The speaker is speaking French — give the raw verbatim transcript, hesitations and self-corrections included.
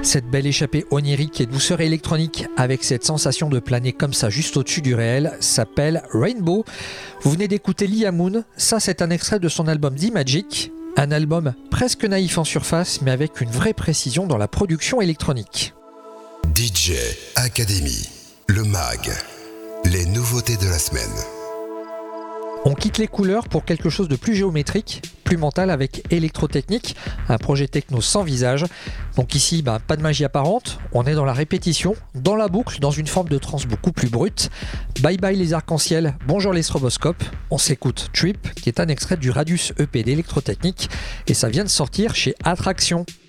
Cette belle échappée onirique et douceur électronique avec cette sensation de planer comme ça juste au-dessus du réel s'appelle Rainbow. Vous venez d'écouter Lia Moon, ça c'est un extrait de son album The Magic, un album presque naïf en surface mais avec une vraie précision dans la production électronique. D J Academy, le mag, les nouveautés de la semaine. On quitte les couleurs pour quelque chose de plus géométrique, plus mental avec Électrotechnique, un projet techno sans visage. Donc ici, bah, pas de magie apparente, on est dans la répétition, dans la boucle, dans une forme de trance beaucoup plus brute. Bye bye les arcs-en-ciel, bonjour les stroboscopes. On s'écoute Trip, qui est un extrait du Radius E P d'Électrotechnique, et ça vient de sortir chez Attraction.